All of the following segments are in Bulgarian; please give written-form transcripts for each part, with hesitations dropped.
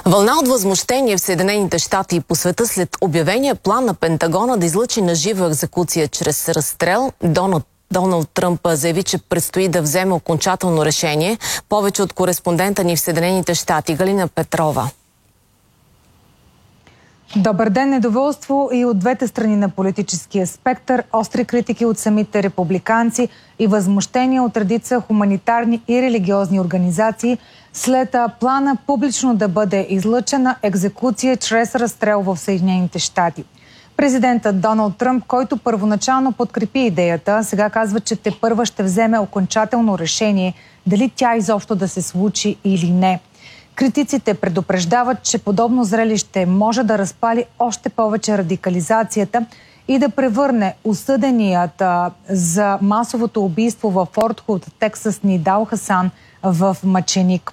Вълна от възмущение в Съединените щати и по света след обявения план на Пентагона да излъчи на жива екзекуция чрез разстрел. Доналд Тръмп заяви, че предстои да вземе окончателно решение. Повече от кореспондента ни в Съединените щати Галина Петрова. Добър ден! Недоволство и от двете страни на политическия спектър, остри критики от самите републиканци и възмущения от редица хуманитарни и религиозни организации след плана публично да бъде излъчена екзекуция чрез разстрел в Съединените щати. Президентът Доналд Тръмп, който първоначално подкрепи идеята, сега казва, че тепърва ще вземе окончателно решение дали тя изобщо да се случи или не. Критиците предупреждават, че подобно зрелище може да разпали още повече радикализацията и да превърне осъденият за масовото убийство във Форт Худ, Тексас, Нидал Хасан в мъченик.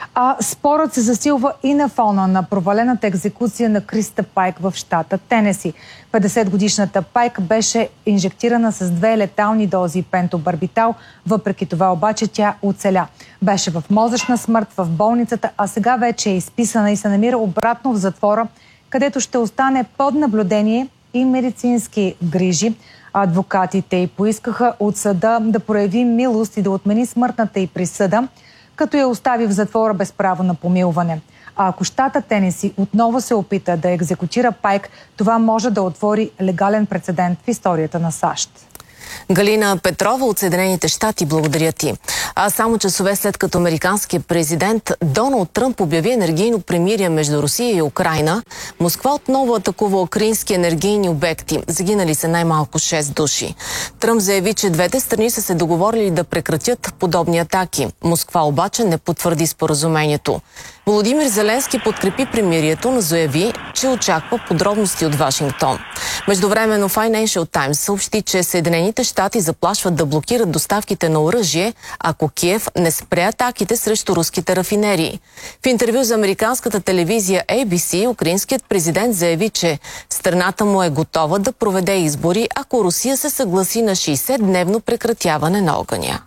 Спорът се засилва и на фона на провалената екзекуция на Криста Пайк в щата Тенеси. 50-годишната Пайк беше инжектирана с 2 летални дози пентобарбитал. Въпреки това обаче тя оцеля. Беше в мозъчна смърт в болницата, а сега вече е изписана и се намира обратно в затвора, където ще остане под наблюдение и медицински грижи. Адвокатите й поискаха от съда да прояви милост и да отмени смъртната й присъда, като я остави в затвора без право на помилване. А ако щата Тенеси отново се опита да екзекутира Пайк, това може да отвори легален прецедент в историята на САЩ. Галина Петрова от Съединените щати, благодаря ти. Само часове след като американският президент Доналд Тръмп обяви енергийно примирие между Русия и Украйна, Москва отново атакува украински енергийни обекти. Загинали са най-малко 6 души. Тръмп заяви, че двете страни са се договорили да прекратят подобни атаки. Москва обаче не потвърди споразумението. Володимир Зеленски подкрепи примирието, но заяви, че очаква подробности от Вашингтон. Междувременно Financial Times съобщи, че Съединените щати заплашват да блокират доставките на оръжие, ако Киев не спре атаките срещу руските рафинерии. В интервю за американската телевизия ABC, украинският президент заяви, че страната му е готова да проведе избори, ако Русия се съгласи на 60-дневно прекратяване на огъня.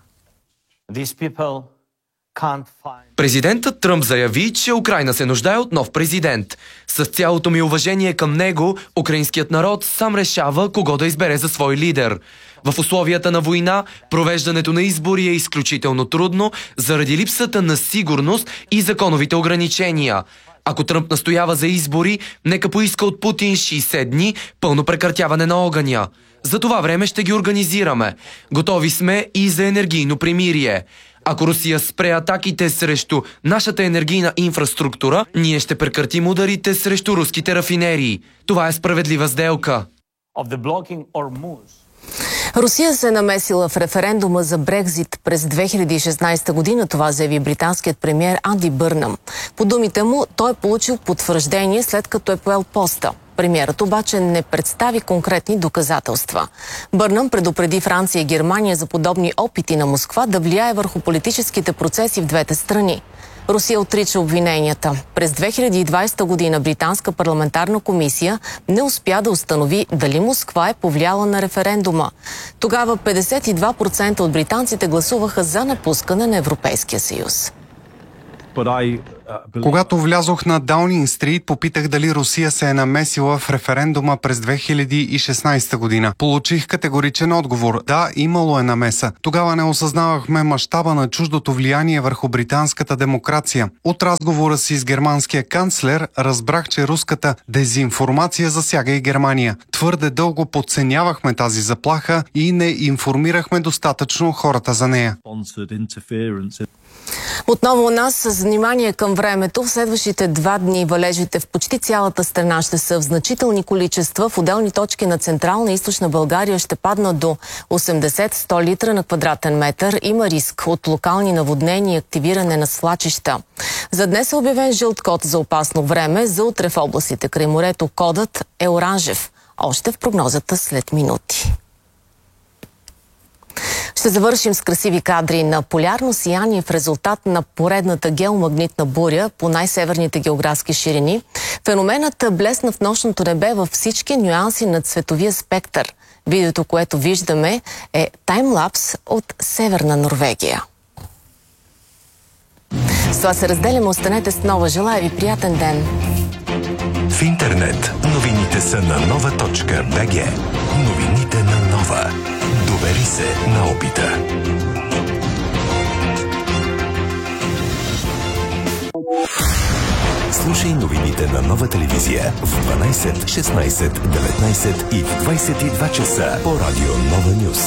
Президентът Тръмп заяви, че Украйна се нуждае от нов президент. С цялото ми уважение към него, украинският народ сам решава кого да избере за свой лидер. В условията на война, провеждането на избори е изключително трудно заради липсата на сигурност и законовите ограничения. Ако Тръмп настоява за избори, нека поиска от Путин 60 дни пълно прекратяване на огъня. За това време ще ги организираме. Готови сме и за енергийно примирие. Ако Русия спре атаките срещу нашата енергийна инфраструктура, ние ще прекратим ударите срещу руските рафинерии. Това е справедлива сделка. Русия се е намесила в референдума за Брекзит през 2016 година, това заяви британският премиер Анди Бърнъм. По думите му, той е получил потвърждение след като е поел поста. Премиерът обаче не представи конкретни доказателства. Бърнъм предупреди Франция и Германия за подобни опити на Москва да влияе върху политическите процеси в двете страни. Русия отрича обвиненията. През 2020 година британска парламентарна комисия не успя да установи дали Москва е повлияла на референдума. Тогава 52% от британците гласуваха за напускане на Европейския съюз. Когато влязох на Даунинг Стрит, попитах дали Русия се е намесила в референдума през 2016 година. Получих категоричен отговор. Да, имало е намеса. Тогава не осъзнавахме мащаба на чуждото влияние върху британската демокрация. От разговора си с германския канцлер разбрах, че руската дезинформация засяга и Германия. Твърде дълго подценявахме тази заплаха и не информирахме достатъчно хората за нея. Отново у нас с внимание към времето. В следващите 2 дни валежите в почти цялата страна ще са в значителни количества. В отделни точки на Централна и Източна България ще паднат до 80-100 литра на квадратен метър. Има риск от локални наводнения и активиране на свлачища. За днес е обявен жълт код за опасно време. За утре в областите край морето кодът е оранжев. Още в прогнозата след минути. Ще завършим с красиви кадри на полярно сияние в резултат на поредната геомагнитна буря по най-северните географски ширини. Феноменът блесна в нощното небе във всички нюанси на цветовия спектър. Видеото, което виждаме, е таймлапс от Северна Норвегия. С това се разделяме. Останете с Нова. Желая ви приятен ден. В интернет новините са на nova.bg. Новините на Нова. Довери се на опита. Слушай новините на Нова телевизия в 12, 16, 19 и в 22 часа по радио Нова Нюз.